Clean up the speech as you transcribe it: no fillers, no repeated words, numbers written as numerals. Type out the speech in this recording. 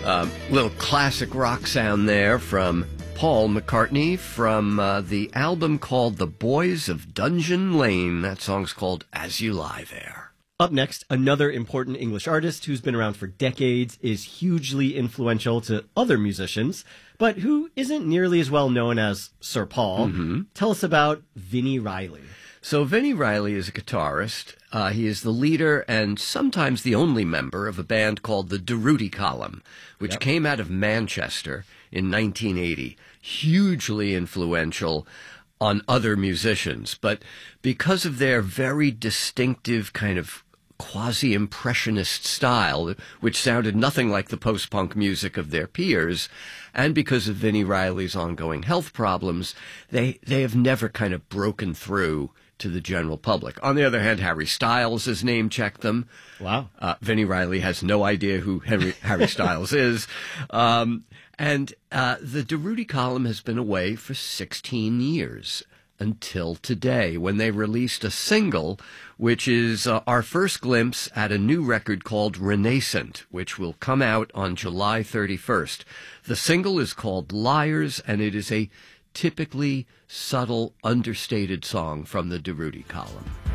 Little classic rock sound there from Paul McCartney from the album called The Boys of Dungeon Lane. That song's called As You Lie There. Up next, another important English artist who's been around for decades, is hugely influential to other musicians, but who isn't nearly as well known as Sir Paul. Tell us about Vini Riley. So Vini Riley is a guitarist. He is the leader and sometimes the only member of a band called the Durutti Column, which came out of Manchester in 1980. Hugely influential on other musicians. But because of their very distinctive kind of quasi-impressionist style, which sounded nothing like the post-punk music of their peers, and because of Vini Riley's ongoing health problems, they have never kind of broken through to the general public. On the other hand, Harry Styles has name-checked them. Wow. Vini Riley has no idea who Harry Styles is. And the Durutti Column has been away for 16 years until today, when they released a single, which is our first glimpse at a new record called Renascent, which will come out on July 31st. The single is called Liars, and it is a typically subtle, understated song from the Durutti Column.